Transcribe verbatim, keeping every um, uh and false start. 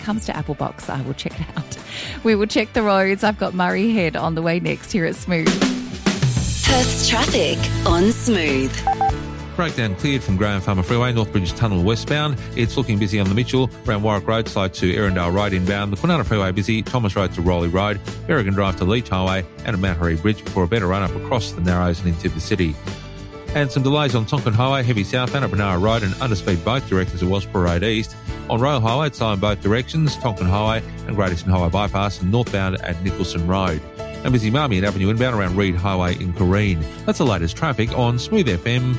comes to Apple Box, I will check it out. We will check the roads. I've got Murray Head on the way next here at Smooth. Perth's traffic on Smooth. Breakdown cleared from Graham Farmer Freeway, Northbridge Tunnel westbound. It's looking busy on the Mitchell, around Warwick Road, slide to Erindale Road inbound. The Kwinana Freeway busy, Thomas Road to Rowley Road, Berrigan Drive to Leach Highway and a Mount Harry Bridge before a better run up across the Narrows and into the city. And some delays on Tonkin Highway, heavy southbound at Bernara Road and underspeed both directions at Wellsborough Road East. On Royal Highway, it's slow in both directions, Tonkin Highway and Great Eastern Highway Bypass, and northbound at Nicholson Road. And busy Marmion Avenue inbound around Reed Highway in Corrine. That's the latest traffic on Smooth F M